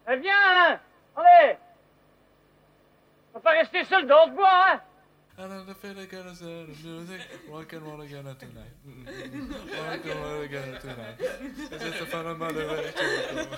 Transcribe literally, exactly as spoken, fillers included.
Eh bien, hein. Allez. On va pas rester seul dans ce bois, hein. And I'm the feeling gonna say the music, rock and roll again tonight. Rock and roll again tonight. It's just a fun of motivation.